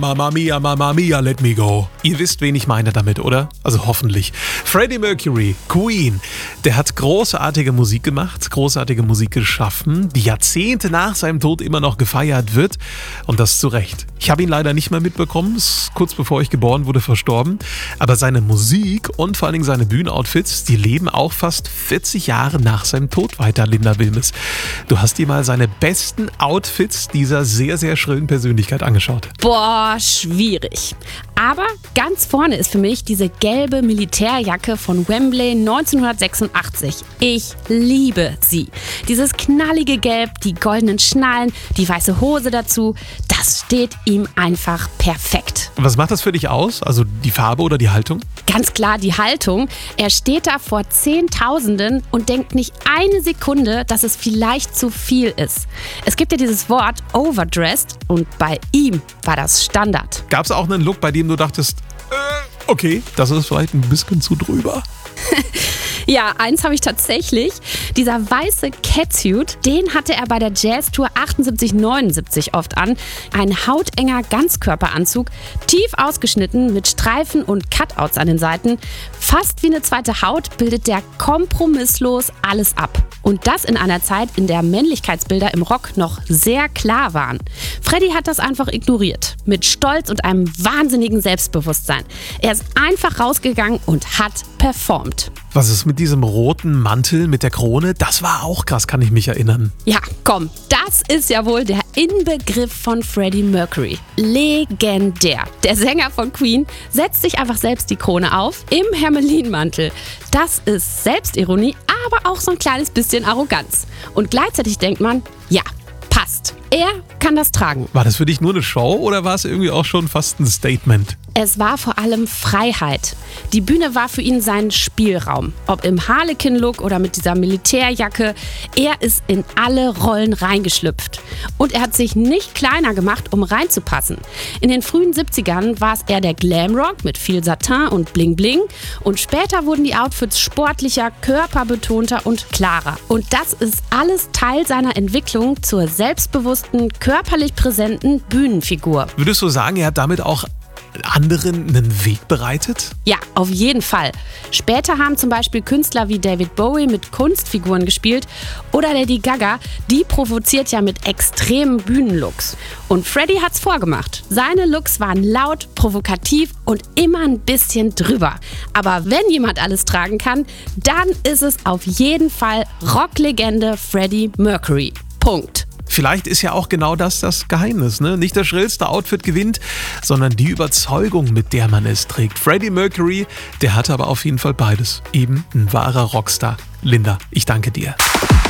Mamma mia, let me go. Ihr wisst, wen ich meine damit, oder? Also hoffentlich. Freddie Mercury, Queen, der hat großartige Musik gemacht, großartige Musik geschaffen, die Jahrzehnte nach seinem Tod immer noch gefeiert wird. Und das zu Recht. Ich habe ihn leider nicht mehr mitbekommen, ist kurz bevor ich geboren wurde verstorben. Aber seine Musik und vor allen Dingen seine Bühnenoutfits, die leben auch fast 40 Jahre nach seinem Tod weiter, Linda Wilmes. Du hast dir mal seine besten Outfits dieser sehr, sehr schrillen Persönlichkeit angeschaut. Boah, schwierig. Aber ganz vorne ist für mich diese gelbe Militärjacke von Wembley 1986. Ich liebe sie. Dieses knallige Gelb, die goldenen Schnallen, die weiße Hose dazu, das steht ihm einfach perfekt. Und was macht das für dich aus? Also die Farbe oder die Haltung? Ganz klar die Haltung. Er steht da vor Zehntausenden und denkt nicht eine Sekunde, dass es vielleicht zu viel ist. Es gibt ja dieses Wort overdressed und bei ihm war das Standard. Gab es auch einen Look, bei dem du dachtest, okay, das ist vielleicht ein bisschen zu drüber? Ja, eins habe ich tatsächlich. Dieser weiße Catsuit, den hatte er bei der Jazztour 78-79 oft an. Ein hautenger Ganzkörperanzug, tief ausgeschnitten mit Streifen und Cutouts an den Seiten. Fast wie eine zweite Haut bildet der kompromisslos alles ab. Und das in einer Zeit, in der Männlichkeitsbilder im Rock noch sehr klar waren. Freddie hat das einfach ignoriert. Mit Stolz und einem wahnsinnigen Selbstbewusstsein. Er ist einfach rausgegangen und hat performt. Was ist mit diesem roten Mantel mit der Krone? Das war auch krass, kann ich mich erinnern. Ja, komm, das ist ja wohl der Inbegriff von Freddie Mercury. Legendär. Der Sänger von Queen setzt sich einfach selbst die Krone auf im Hermelinmantel. Das ist Selbstironie, aber auch so ein kleines bisschen Arroganz. Und gleichzeitig denkt man, ja, passt. Er kann das tragen. War das für dich nur eine Show oder war es irgendwie auch schon fast ein Statement? Es war vor allem Freiheit. Die Bühne war für ihn sein Spielraum. Ob im Harlequin-Look oder mit dieser Militärjacke, er ist in alle Rollen reingeschlüpft. Und er hat sich nicht kleiner gemacht, um reinzupassen. In den frühen 70ern war es eher der Glamrock mit viel Satin und Bling Bling. Und später wurden die Outfits sportlicher, körperbetonter und klarer. Und das ist alles Teil seiner Entwicklung zur selbstbewussten, körperlich präsenten Bühnenfigur. Würdest du sagen, er hat damit auch anderen einen Weg bereitet? Ja, auf jeden Fall. Später haben zum Beispiel Künstler wie David Bowie mit Kunstfiguren gespielt oder Lady Gaga, die provoziert ja mit extremen Bühnenlooks. Und Freddie hat's vorgemacht. Seine Looks waren laut, provokativ und immer ein bisschen drüber. Aber wenn jemand alles tragen kann, dann ist es auf jeden Fall Rocklegende Freddie Mercury. Punkt. Vielleicht ist ja auch genau das Geheimnis, ne? Nicht das schrillste Outfit gewinnt, sondern die Überzeugung, mit der man es trägt. Freddie Mercury, der hatte aber auf jeden Fall beides. Eben ein wahrer Rockstar. Linda, ich danke dir.